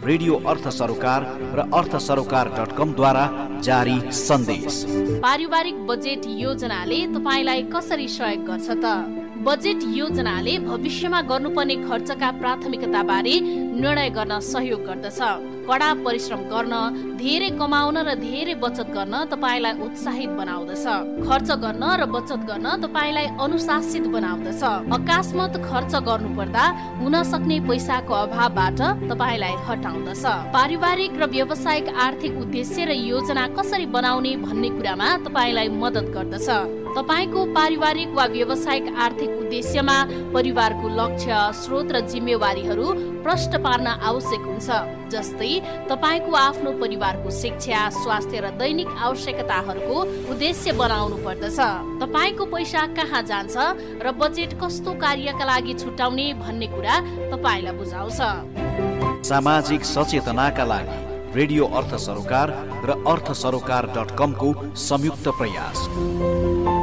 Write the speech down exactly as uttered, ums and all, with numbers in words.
Radio अर्थ सरोकार र अर्थ सरोकार डट कम द्वारा जारी सन्देश। पारिवारिक बजेट योजनाले तपाईलाई कसरी सहयोग गर्छ त? बजेट योजनाले भविष्यमा गर्नुपर्ने खर्चका प्राथमिकता बारे निर्णय गर्न सहयोग गर्दछ। कडा परिश्रम गर्न, धेरै कमाउन र धेरै बचत गर्न तपाईलाई उत्साहित बनाउँदछ। खर्च गर्न र बचत गर्न तपाईलाई अनुशासित बनाउँदछ। अकस्मात खर्च गर्नुपर्दा हुन सक्ने पैसाको अभावबाट तपाईलाई हटाउँदछ। पारिवारिक र व्यावसायिक आर्थिक उद्देश्य र योजना कसरी बनाउने भन्ने कुरामा तपाईलाई मद्दत गर्दछ। तपाईको पारिवारिक वा व्यावसायिक आर्थिक उद्देश्यमा परिवारको लक्ष्य, स्रोत र जिम्मेवारीहरू प्रष्ट पार्न आवश्यक हुन्छ। जस्तै तपाईको आफ्नो परिवारको शिक्षा, स्वास्थ्य र दैनिक आवश्यकताहरूको उद्देश्य बनाउनु पर्दछ। तपाईको पैसा कहाँ जान्छ र बजेट कस्तो कार्यका लागि छुटाउने भन्ने कुरा तपाईलाई बुझाउँछ। सामाजिक सचेतनाका लागि रेडियो अर्थ सरोकार र अर्थ सरोकार डट कम को संयुक्त प्रयास।